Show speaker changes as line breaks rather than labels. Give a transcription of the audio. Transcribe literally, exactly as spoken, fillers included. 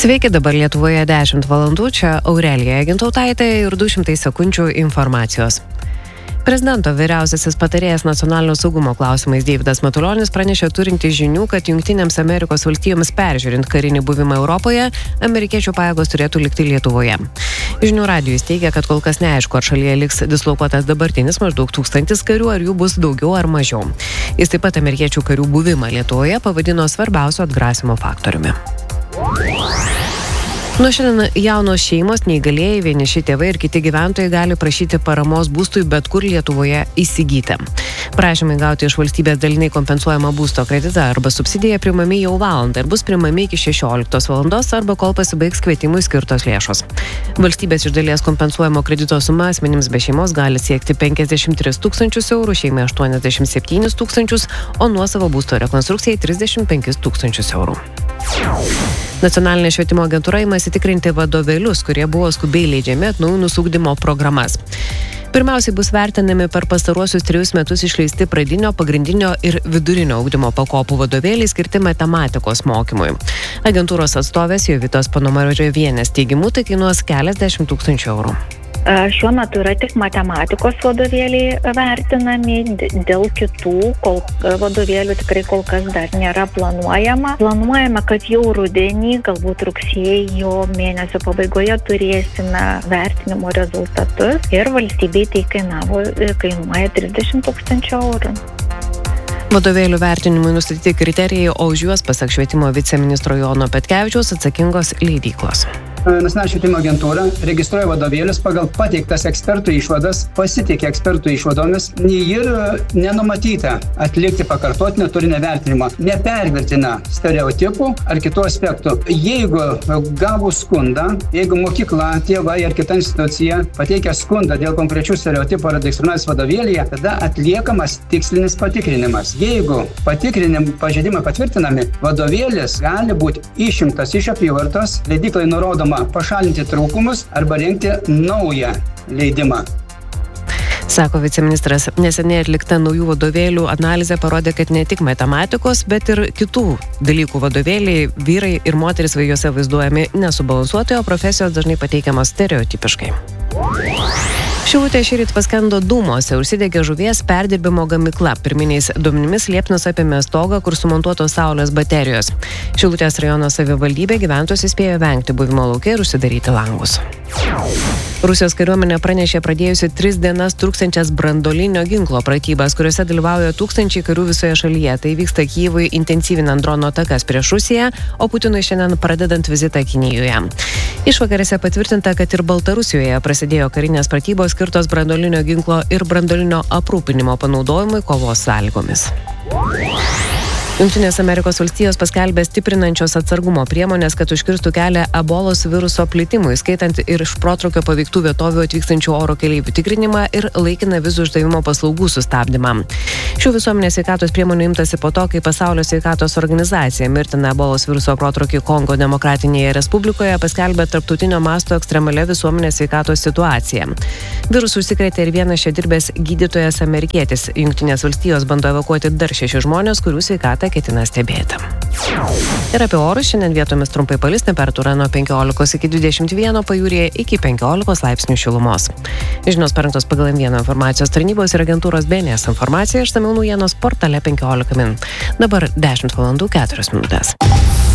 Sveiki, dabar Lietuvoje dešimt valandų, čia Aurelija Gintautaitė ir du šimtai sekundžių informacijos. Prezidento vyriausiasis patarėjas nacionalinio saugumo klausimais Deividas Matulionis pranešė turinti žinių, kad Jungtinėms Amerikos valstijoms peržiūrint karinį buvimą Europoje, amerikiečių pajėgos turėtų likti Lietuvoje. Žinių radijui teigia, kad kol kas neaišku, ar šalyje liks dislokuotas dabartinis maždaug tūkstantis karių, ar jų bus daugiau ar mažiau. Jis taip pat amerikiečių karių buvimą Lietuvoje pavadino svarbiausiu atgrasimo faktoriumi. Nuo šiandien jaunos šeimos, neįgalieji, vieniši tėvai ir kiti gyventojai gali prašyti paramos būstui bet kur Lietuvoje įsigyti. Prašymai gauti iš valstybės dalinai kompensuojamą būsto kreditą arba subsidiją priimami jau valandą ir bus priimami iki šešioliktos valandos arba kol pasibaigs kvietimui skirtos lėšos. Valstybės iš dalies kompensuojamo kredito suma asmenims be šeimos gali siekti penkiasdešimt tris tūkstančius eurų, šeimai aštuoniasdešimt septynis tūkstančius, o nuosavo būsto rekonstrukcijai trisdešimt penkis tūkstančius eurų. Nacionalinė švietimo agentūra imasi tikrinti vadovėlius, kurie buvo skubiai leidžiami atnaujinus ugdymo programas. Pirmiausiai bus vertinami per pastaruosius trejus metus išleisti pradinio, pagrindinio ir vidurinio ugdymo pakopų vadovėliai skirti matematikos mokymui. Agentūros atstovės Jovitos Ponomarevienės teigimu tai kainuos keliasdešimt tūkstančių eurų.
Šiuo metu yra tik matematikos vadovėliai vertinami, dėl kitų kol, vadovėlių tikrai kol kas dar nėra planuojama. Planuojame, kad jau rudenį, galbūt rugsėjo mėnesio pabaigoje turėsime vertinimo rezultatus ir valstybei tai kainavo, kainuoja trisdešimt tūkstančių eurų.
Vadovėlių vertinimui nustatyti kriterijai, o už juos, pasak švietimo viceministro Jono Petkevičiaus, atsakingos leidyklos.
Nacionalinė švietimo agentūra registruoja vadovėlius pagal pateiktas ekspertų išvadas, pasitikė ekspertų išvadomis ir nenumatyta atlikti pakartotinio turinio vertinimo, nepervertina stereotipų ar kitų aspektų. Jeigu gavus skundą, jeigu mokykla, tėvai ar kita institucija pateikia skundą dėl konkrečių stereotipų ar diskriminacijos vadovėlyje, tada atliekamas tikslinis patikrinimas. Jeigu patikrinim pažeidimai patvirtinami, vadovėlis gali būti išimtas iš apyvartos, leidyklai nurodoma pašalinti trūkumus arba rengti naują leidimą.
Sako viceministras, neseniai atlikta naujų vadovėlių analizė parodė, kad ne tik matematikos, bet ir kitų dalykų vadovėliai vyrai ir moteris juose vaizduojami nesubalansuotai, o profesijos dažnai pateikiamos stereotipiškai. Šilutėje šįryt paskendo dūmose, užsidegė žuvies perdirbimo gamykla. Pirminiais duomenimis liepsnos apėmė stogą, kur sumontuotos saulės baterijos. Šilutės rajono savivaldybė gyventojus įspėjo vengti buvimo lauke ir užsidaryti langus. Rusijos kariuomenė pranešė pradėjusi tris dienas truksiančias branduolinio ginklo pratybas, kuriuose dalyvauja tūkstančiai karių visoje šalyje. Tai vyksta Kyjivui intensyvinant drono atakas prieš Rusiją, o Putinui šiandien pradedant vizitą Kinijoje. Išvakarėse patvirtinta, kad ir Baltarusijoje prasidėjo karinės pratybos skirtos branduolinio ginklo ir branduolinio aprūpinimo panaudojimui kovos sąlygomis. Jungtinės Amerikos valstijos paskelbė stiprinančios atsargumo priemonės, kad užkirstų kelią ebolos viruso plitimui, skaitant ir iš protrūkio paveiktų vietovių atvykstančių oro keleivių tikrinimą ir laikiną vizų išdavimo paslaugų sustabdymą. Šių visuomenės sveikatos priemonių imtasi po to, kai Pasaulio sveikatos organizacija mirtina ebolos viruso protrūkį Kongo Demokratinėje Respublikoje paskelbė tarptautinio masto ekstremalia visuomenės sveikatos situacija. Virusų užsikrėtė ir vienas čia dirbęs gydytojas amerikietis. Jungtinės valstijos bando evakuoti dar šešis žmonės, kurių sveikatą ketina stebėti. Ir apie orus šiandien vietomis trumpai palis, temperatūra nuo penkiolikos iki dvidešimt vieno, pajūryje iki penkiolikos laipsnių šilumos. Žinios parengtos pagal M vieną informacijos tarnybos ir agentūros B N S informaciją, išsamiau naujienos portale penkiolika min. Dabar dešimt valandų keturios minutės.